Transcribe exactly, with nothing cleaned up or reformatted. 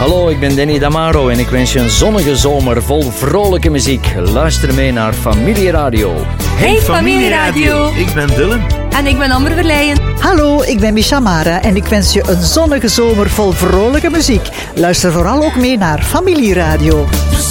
Hallo, ik ben Danny Damaro en ik wens je een zonnige zomer vol vrolijke muziek. Luister mee naar Familieradio. Hey, hey Familieradio. Ik ben Dylan. En ik ben Amber Verleijen. Hallo, ik ben Mishamara en ik wens je een zonnige zomer vol vrolijke muziek. Luister vooral ook mee naar Familieradio.